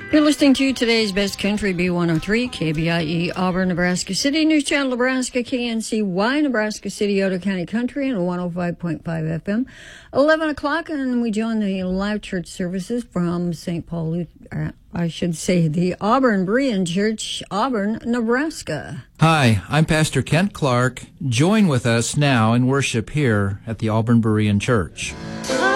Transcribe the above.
You're listening to today's Best Country, B103, KBIE, Auburn, Nebraska City, News Channel, Nebraska, KNCY, Nebraska City, Otter County Country, and 105.5 FM. 11 o'clock, and we join the live church services from St. Paul, the Auburn Berean Church, Auburn, Nebraska. Hi, I'm Pastor Kent Clark. Join with us now in worship here at the Auburn Berean Church.